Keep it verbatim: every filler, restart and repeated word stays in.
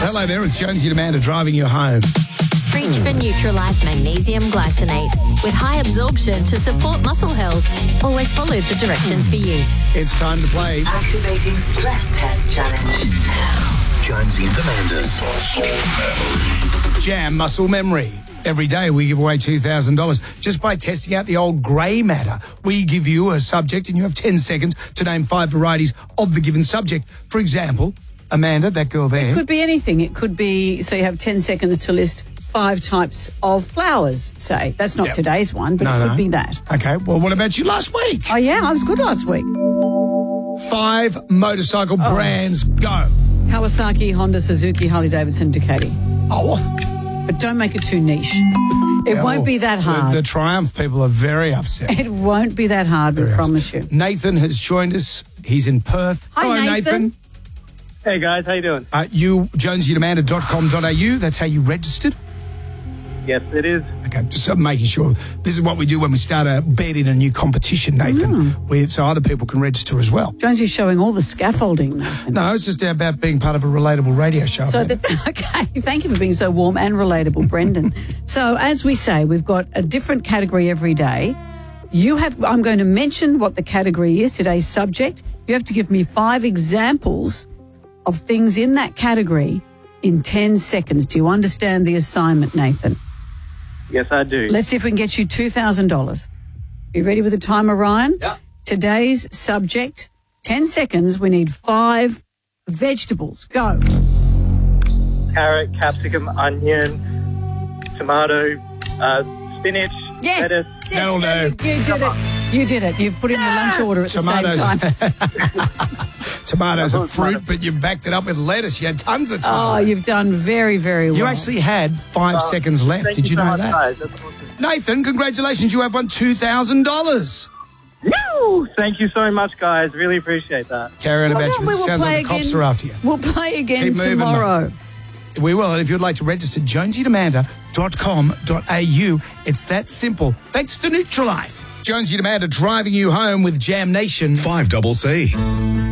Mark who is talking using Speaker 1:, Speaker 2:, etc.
Speaker 1: Hello there, it's Jonesy and Amanda driving you home.
Speaker 2: Reach for Neutralife Magnesium Glycinate with high absorption to support muscle health. Always follow the directions for use.
Speaker 1: It's time to play
Speaker 3: Activating stress test challenge.
Speaker 4: Jonesy and Amanda's
Speaker 1: Jam Muscle Memory. Every day we give away two thousand dollars just by testing out the old grey matter. We give you a subject and you have ten seconds to name five varieties of the given subject. For example, Amanda, that girl there.
Speaker 5: It could be anything. It could be, so you have ten seconds to list five types of flowers, say. That's not
Speaker 1: Yep.
Speaker 5: today's one, but
Speaker 1: No,
Speaker 5: it could
Speaker 1: no.
Speaker 5: be that.
Speaker 1: Okay, well, what about you last week?
Speaker 5: Oh, yeah, I was good last week.
Speaker 1: Five motorcycle
Speaker 5: Oh.
Speaker 1: brands, go.
Speaker 5: Kawasaki, Honda, Suzuki, Harley-Davidson, Ducati.
Speaker 1: Oh,
Speaker 5: But don't make it too niche. It
Speaker 1: well,
Speaker 5: won't be that hard.
Speaker 1: The, the Triumph people are very upset.
Speaker 5: It won't be that hard, we
Speaker 1: Very
Speaker 5: promise you.
Speaker 1: upset. Nathan has joined us. He's in Perth.
Speaker 5: Hi,
Speaker 1: Hello,
Speaker 5: Nathan.
Speaker 6: Hey guys, how you doing?
Speaker 1: Uh, you, jonesy and amanda dot com dot a u, that's how you registered?
Speaker 6: Yes, it is.
Speaker 1: Okay, just uh, making sure. This is what we do when we start a bet in a new competition, Nathan.
Speaker 5: Mm.
Speaker 1: We, so other people can register as well.
Speaker 5: Jonesy's showing all the scaffolding, Nathan.
Speaker 1: No, it's just about being part of a relatable radio show.
Speaker 5: So,
Speaker 1: Amanda.
Speaker 5: that, okay, thank you for being so warm and relatable, Brendan. So, as we say, we've got a different category every day. You have. I'm going to mention what the category is, today's subject. You have to give me five examples of things in that category in ten seconds. Do you understand the assignment, Nathan?
Speaker 6: Yes, I do.
Speaker 5: Let's see if we can get you two thousand dollars. You ready with the timer, Ryan?
Speaker 1: Yeah.
Speaker 5: Today's subject, ten seconds. We need five vegetables. Go.
Speaker 6: Carrot, capsicum, onion, tomato, uh, spinach,
Speaker 5: Yes.
Speaker 6: lettuce.
Speaker 5: yes
Speaker 1: That'll
Speaker 5: you,
Speaker 1: do.
Speaker 5: you did it. You did it. You've put in your lunch order at
Speaker 1: Tomatoes.
Speaker 5: the same time.
Speaker 1: Tomatoes are
Speaker 6: thought
Speaker 1: fruit,
Speaker 6: tomato-
Speaker 1: but you backed it up with lettuce. You had tons of
Speaker 5: Oh,
Speaker 1: tomatoes.
Speaker 5: you've done very, very well.
Speaker 1: you actually had five seconds left.
Speaker 6: Thank
Speaker 1: Did you
Speaker 6: so
Speaker 1: know
Speaker 6: much,
Speaker 1: that?
Speaker 6: guys. That's awesome.
Speaker 1: Nathan, congratulations. You have won two thousand dollars.
Speaker 6: Woo! Thank you so much, guys. Really appreciate that.
Speaker 1: Carry on
Speaker 5: Well,
Speaker 1: about
Speaker 5: no,
Speaker 1: you.
Speaker 5: we
Speaker 1: It
Speaker 5: will
Speaker 1: sounds
Speaker 5: play
Speaker 1: like the cops
Speaker 5: again.
Speaker 1: are after you.
Speaker 5: We'll play again
Speaker 1: Keep moving,
Speaker 5: tomorrow.
Speaker 1: We will. And if you'd like to register, jonesy and amanda dot com dot a u. It's that simple. Thanks to Neutralife. Jonesy and Amanda driving you home with Jam Nation.
Speaker 4: five double C.